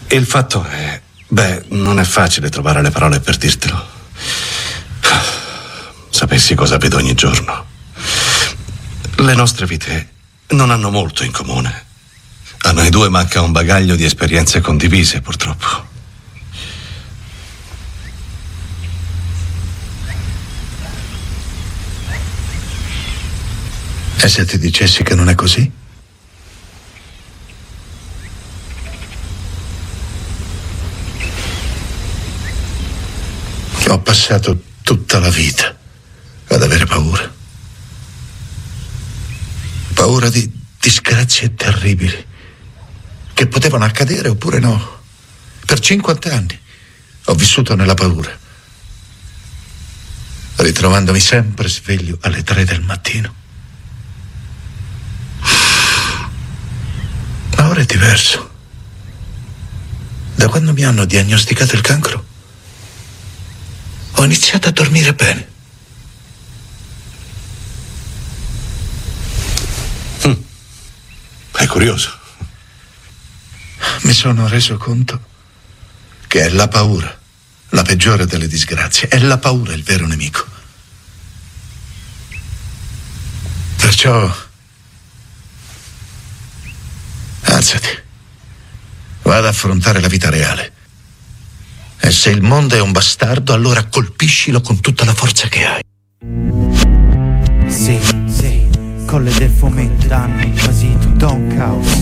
Il fatto è, non è facile trovare le parole per dirtelo. Sapessi cosa vedo ogni giorno. Le nostre vite non hanno molto in comune. A noi due manca un bagaglio di esperienze condivise, purtroppo. E se ti dicessi che non è così? Ho passato tutta la vita ad avere paura. Paura di disgrazie terribili che potevano accadere oppure no. Per 50 anni ho vissuto nella paura, ritrovandomi sempre sveglio alle 3 del mattino. Ma ora è diverso. Da quando mi hanno diagnosticato il cancro, ho iniziato a dormire bene. È curioso. Mi sono reso conto che è la paura, la peggiore delle disgrazie. È la paura il vero nemico. Perciò alzati, va ad affrontare la vita reale. E se il mondo è un bastardo, allora colpiscilo con tutta la forza che hai. Sì, Colle del Fomento danno quasi tutto un caos.